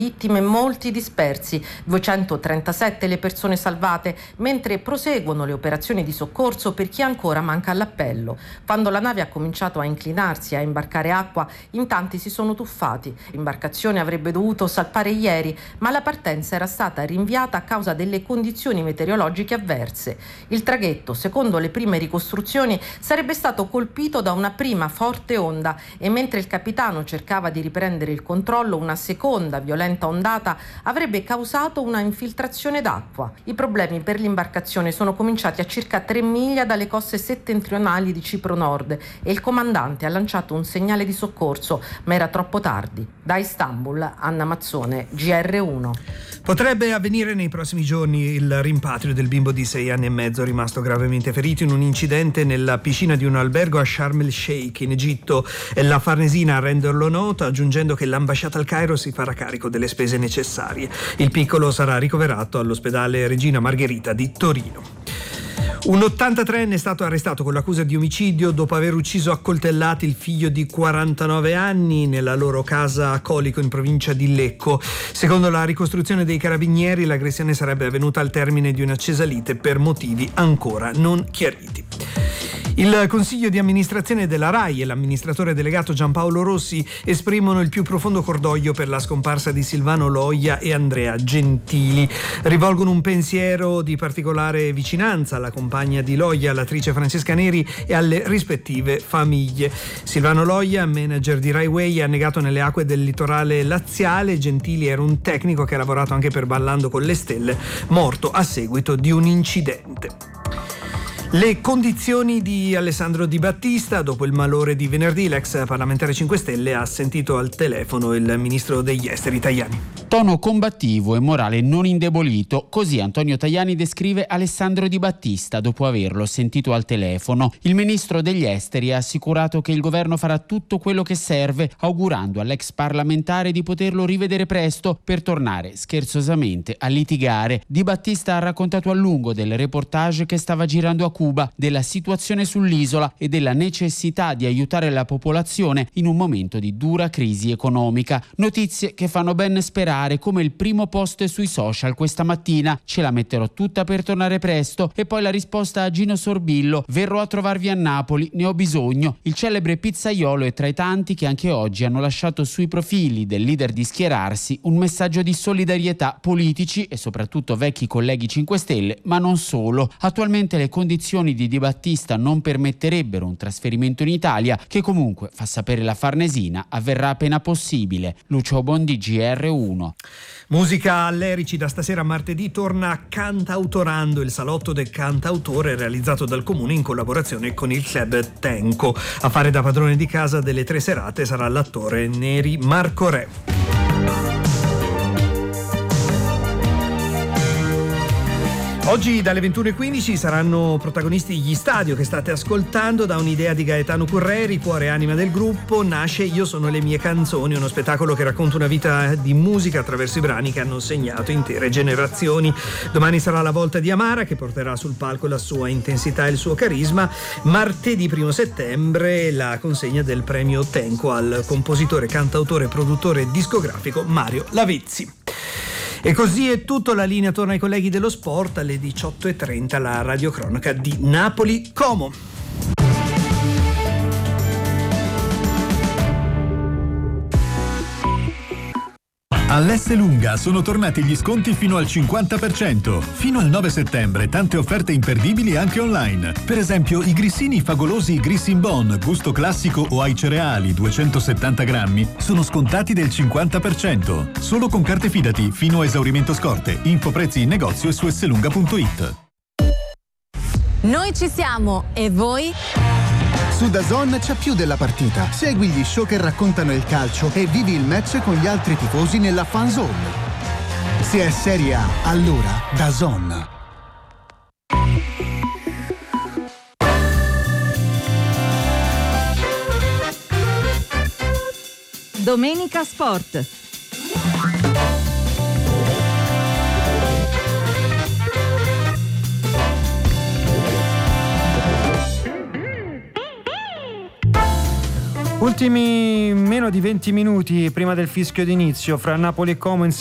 vittime, molti dispersi, 237 le persone salvate, mentre proseguono le operazioni di soccorso per chi ancora manca all'appello. Quando la nave ha cominciato a inclinarsi e a imbarcare acqua, in tanti si sono tuffati. L'imbarcazione avrebbe dovuto salpare ieri, ma la partenza era stata rinviata a causa delle condizioni meteorologiche avverse. Il traghetto, secondo le prime ricostruzioni, sarebbe stato colpito da una prima forte onda e mentre il capitano cercava di riprendere il controllo, una seconda violenta ondata avrebbe causato una infiltrazione d'acqua. I problemi per l'imbarcazione sono cominciati a circa 3 miglia dalle coste settentrionali di Cipro Nord e il comandante ha lanciato un segnale di soccorso, ma era troppo tardi. Da Istanbul, Anna Mazzone, GR1. Potrebbe avvenire nei prossimi giorni il rimpatrio del bimbo di 6 anni e mezzo rimasto gravemente ferito in un incidente nella piscina di un albergo a Sharm el Sheikh in Egitto. È la Farnesina a renderlo noto, aggiungendo che l'ambasciata al Cairo si farà carico delle spese necessarie. Il piccolo sarà ricoverato all'ospedale Regina Margherita di Torino. Un 83enne è stato arrestato con l'accusa di omicidio dopo aver ucciso a coltellate il figlio di 49 anni nella loro casa a Colico in provincia di Lecco. Secondo la ricostruzione dei carabinieri, l'aggressione sarebbe avvenuta al termine di un'accesa lite per motivi ancora non chiariti. Il consiglio di amministrazione della RAI e l'amministratore delegato Giampaolo Rossi esprimono il più profondo cordoglio per la scomparsa di Silvano Loia e Andrea Gentili. Rivolgono un pensiero di particolare vicinanza alla compagna di Loia, l'attrice Francesca Neri, e alle rispettive famiglie. Silvano Loia, manager di Rai Way, è annegato nelle acque del litorale laziale. Gentili era un tecnico che ha lavorato anche per Ballando con le Stelle, morto a seguito di un incidente. Le condizioni di Alessandro Di Battista. Dopo il malore di venerdì, l'ex parlamentare 5 Stelle ha sentito al telefono il ministro degli esteri Tajani. Tono combattivo e morale non indebolito, così Antonio Tajani descrive Alessandro Di Battista dopo averlo sentito al telefono. Il ministro degli esteri ha assicurato che il governo farà tutto quello che serve, augurando all'ex parlamentare di poterlo rivedere presto per tornare scherzosamente a litigare. Di Battista ha raccontato a lungo del reportage che stava girando a Cuba, della situazione sull'isola e della necessità di aiutare la popolazione in un momento di dura crisi economica. Notizie che fanno ben sperare, come il primo post sui social questa mattina: ce la metterò tutta per tornare presto, e poi la risposta a Gino Sorbillo: verrò a trovarvi a Napoli, ne ho bisogno. Il celebre pizzaiolo è tra i tanti che anche oggi hanno lasciato sui profili del leader di schierarsi un messaggio di solidarietà. Politici e soprattutto vecchi colleghi 5 Stelle, ma non solo. Attualmente le condizioni di Di Battista non permetterebbero un trasferimento in Italia, che comunque, fa sapere la Farnesina, avverrà appena possibile. Lucio Bondi, GR1. Musica all'Erici. Da stasera martedì torna Cantautorando, il salotto del cantautore realizzato dal comune in collaborazione con il club Tenco. A fare da padrone di casa delle 3 serate sarà l'attore Neri Marco Re. Oggi dalle 21:15 saranno protagonisti gli Stadio, che state ascoltando. Da un'idea di Gaetano Curreri, cuore e anima del gruppo, nasce Io sono le mie canzoni, uno spettacolo che racconta una vita di musica attraverso i brani che hanno segnato intere generazioni. Domani sarà la volta di Amara, che porterà sul palco la sua intensità e il suo carisma. Martedì 1 settembre la consegna del premio Tenco al compositore, cantautore, produttore discografico Mario Lavezzi. E così è tutto, la linea torna ai colleghi dello sport. Alle 18:30 la radiocronaca di Napoli Como. All'Esselunga sono tornati gli sconti fino al 50%. Fino al 9 settembre tante offerte imperdibili anche online. Per esempio i grissini fagolosi Grissin Bon, gusto classico o ai cereali 270 grammi sono scontati del 50%. Solo con carte Fidati fino a esaurimento scorte. Info prezzi in negozio e su esselunga.it. Noi ci siamo, e voi? Su DAZN c'è più della partita. Segui gli show che raccontano il calcio e vivi il match con gli altri tifosi nella fan zone. Se è Serie A, allora DAZN. Domenica Sport. Ultimi meno di 20 minuti prima del fischio d'inizio fra Napoli e Como in